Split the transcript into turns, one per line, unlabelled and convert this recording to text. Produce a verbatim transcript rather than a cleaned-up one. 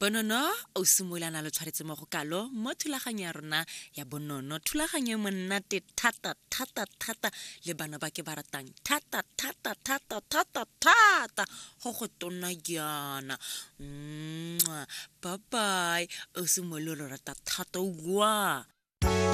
Bonono o simolana le tshwaretse mo go kalo mo thulaganyo ya rona ya bonono thulaganyo monate thata thata thata le bana ba ke ba ratang thata thata thata thata thata go go tona yana bye bye o simololo rata thata wa